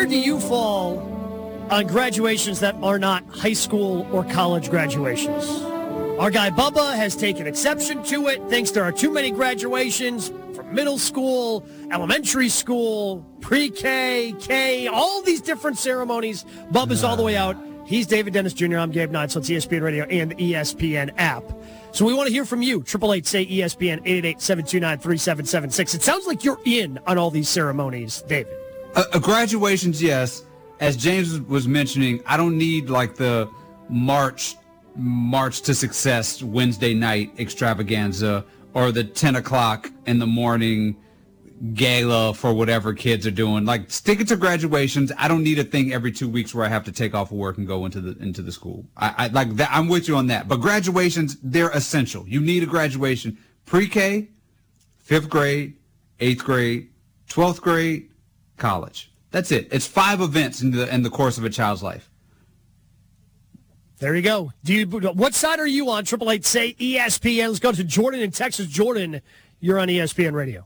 do you fall on graduations that are not high school or college graduations? Our guy Bubba has taken exception to it, thinks there are too many graduations from middle school, elementary school, pre-K, K, all these different ceremonies. Bubba's all the way out. He's David Dennis Jr. I'm Gabe Neitzel. It's ESPN Radio and the ESPN app. So we want to hear from you. 888-SAY-ESPN, 888-729-3776. It sounds like you're in on all these ceremonies, David. Graduations, yes. As James was mentioning, I don't need like the March to Success Wednesday night extravaganza or the 10 o'clock in the morning gala for whatever kids are doing. Like, stick it to graduations. I don't need a thing every 2 weeks where I have to take off of work and go into the school. I like that. I'm with you on that. But graduations, they're essential. You need a graduation. Pre-K, 5th grade, 8th grade, 12th grade, college. That's it. It's 5 events in the course of a child's life. There you go. What side are you on? 888-SAY-ESPN. Let's go to Jordan in Texas. Jordan, you're on ESPN Radio.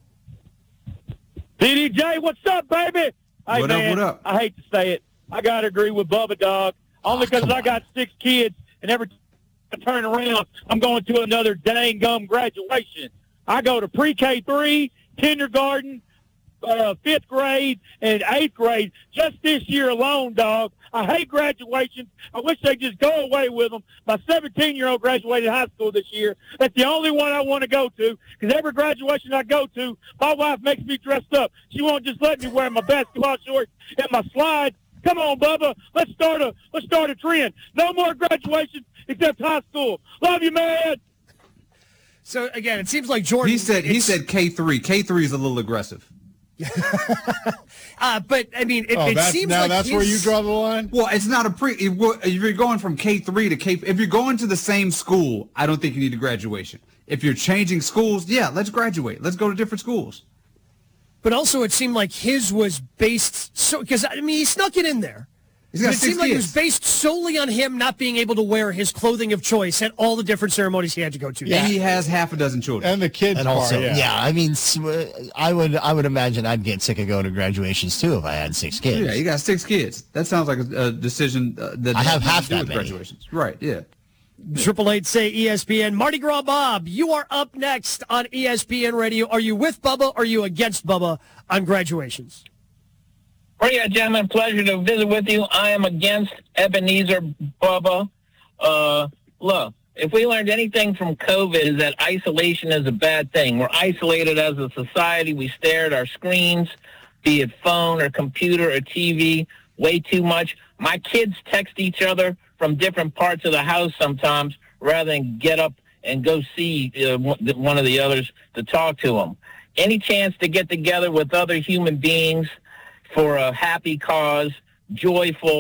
DDJ, what's up, baby? Hey, what up? I hate to say it. I got to agree with Bubba, dog, only because I got 6 kids, and every time I turn around, I'm going to another dang gum graduation. I go to pre-K3, kindergarten, 5th grade, and 8th grade just this year alone, dog. I hate graduations. I wish they'd just go away with them. My 17-year-old graduated high school this year. That's the only one I want to go to, because every graduation I go to, my wife makes me dressed up. She won't just let me wear my basketball shorts and my slides. Come on, Bubba. Let's start a trend. No more graduations except high school. Love you, man. So again, it seems like Jordan. He said K3. K3 is a little aggressive. But I mean, it seems now like that's where you draw the line. Well, it's not if you're going from K3 to K. If you're going to the same school, I don't think you need a graduation. If you're changing schools, yeah, let's graduate. Let's go to different schools. But also, it seemed like his was based because I mean, he snuck it in there. He's got it seemed 6 like it kids. was based solely on him not being able to wear his clothing of choice at all the different ceremonies he had to go to. And he has half a dozen children. And the kids And part, also, yeah. I mean, I would imagine I'd get sick of going to graduations too if I had 6 kids. Yeah, you got 6 kids. That sounds like a decision that I have has half to do that with many. graduations. Right? Yeah. 888-SAY-ESPN. Mardi Gras Bob, you are up next on ESPN Radio. Are you with Bubba or are you against Bubba on graduations? Well, yeah, gentlemen, pleasure to visit with you. I am against Ebenezer Bubba. Look, if we learned anything from COVID is that isolation is a bad thing. We're isolated as a society. We stare at our screens, be it phone or computer or TV, way too much. My kids text each other from different parts of the house sometimes rather than get up and go see one of the others to talk to them. Any chance to get together with other human beings for a happy cause, joyful,